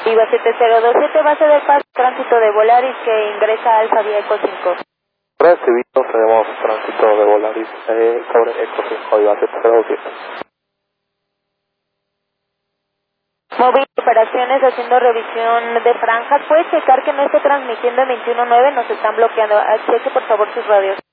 Viva 7027, base de paz, tránsito de Volaris que ingresa a Alfa vía Eco 5. Recibido, tenemos tránsito de Volaris sobre Eco 5 y base 027. Móvil operaciones haciendo revisión de franjas. ¿Puede checar que no esté transmitiendo en 21.9? Nos están bloqueando. Cheque por favor sus radios.